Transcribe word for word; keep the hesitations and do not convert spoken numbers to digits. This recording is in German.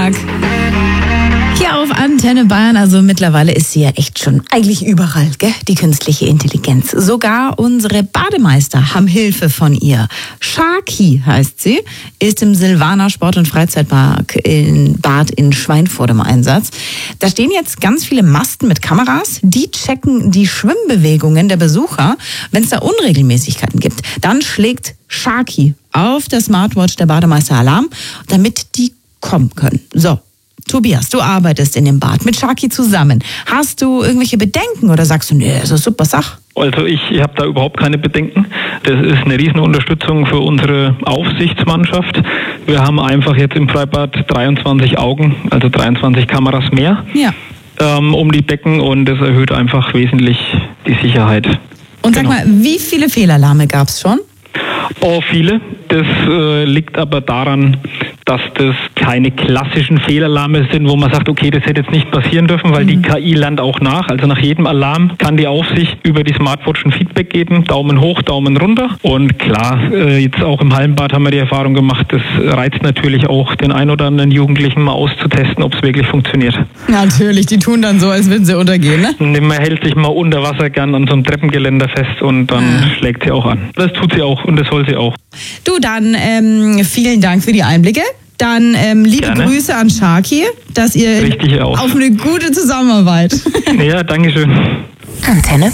Hier auf Antenne Bayern, also mittlerweile ist sie ja echt schon eigentlich überall, gell? Die künstliche Intelligenz. Sogar unsere Bademeister haben Hilfe von ihr. Sharky heißt sie, ist im Silvaner Sport- und Freizeitpark in Bad in Schweinfurt im Einsatz. Da stehen jetzt ganz viele Masten mit Kameras, die checken die Schwimmbewegungen der Besucher. Wenn es da Unregelmäßigkeiten gibt, dann schlägt Sharky auf der Smartwatch der Bademeister Alarm, damit die kommen können. So. Tobias, du arbeitest in dem Bad mit Sharky zusammen. Hast du irgendwelche Bedenken oder sagst du, nee, das ist eine super Sache? Also ich, ich habe da überhaupt keine Bedenken. Das ist eine riesen Unterstützung für unsere Aufsichtsmannschaft. Wir haben einfach jetzt im Freibad dreiundzwanzig Augen, also dreiundzwanzig Kameras mehr, ja. ähm, um die Becken, und das erhöht einfach wesentlich die Sicherheit. Und sag Genau. mal, wie viele Fehlalarme gab es schon? Oh, viele. Das äh, liegt aber daran, dass das keine klassischen Fehlalarme sind, wo man sagt, okay, das hätte jetzt nicht passieren dürfen, weil mhm. die K I lernt auch nach. Also nach jedem Alarm kann die Aufsicht über die Smartwatch ein Feedback geben, Daumen hoch, Daumen runter. Und klar, äh, jetzt auch im Hallenbad haben wir die Erfahrung gemacht, das reizt natürlich auch den ein oder anderen Jugendlichen mal auszutesten, ob es wirklich funktioniert. Natürlich, die tun dann so, als würden sie untergehen, ne? Und man hält sich mal unter Wasser gern an so einem Treppengeländer fest und dann ah. schlägt sie auch an. Das tut sie auch und das soll sie auch. Du, dann ähm, vielen Dank für die Einblicke. Dann ähm, liebe Gerne. Grüße an Sharky, dass ihr Richtig auch. auf eine gute Zusammenarbeit. Ja, danke schön. Antenne